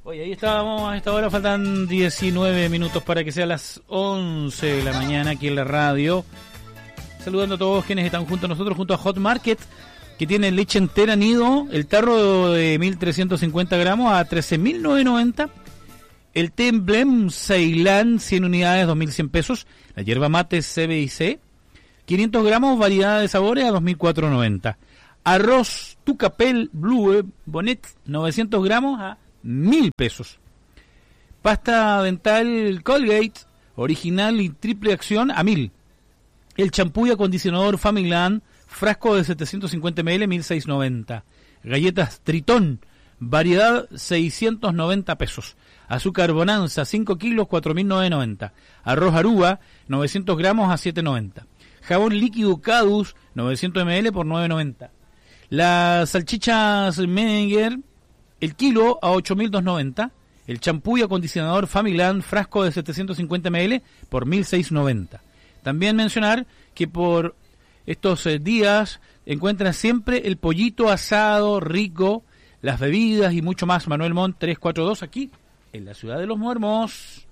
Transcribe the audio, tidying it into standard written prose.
Oye, ahí estábamos, a esta hora faltan 19 minutos para que sea las 11 de la mañana aquí en la radio. Saludando a todos quienes están junto a nosotros, junto a Hot Market, que tiene leche entera nido, el tarro de 1.350 gramos a 13.990. El té Emblem Ceilán, 100 unidades, 2.100 pesos. La hierba mate CBC, 500 gramos, variedad de sabores a 2.490. Arroz Tucapel Blue Bonnet, 900 gramos a 1.000 pesos. Pasta dental Colgate, original y triple acción a 1.000. El champú y acondicionador Familand, frasco de 750 ml, 1.690. Galletas Tritón, variedad 690 pesos. Azúcar Bonanza, 5 kilos, 4.990. Arroz Aruba, 900 gramos a 7.90. Jabón líquido Cadus, 900 ml por 9.90. Las salchichas Meninger, el kilo a 8.290. El champú y acondicionador Familand, frasco de 750 ml por 1.690. También mencionar que por estos días encuentran siempre el pollito asado rico, las bebidas y mucho más. Manuel Montt 342 aquí en la ciudad de Los Muermos.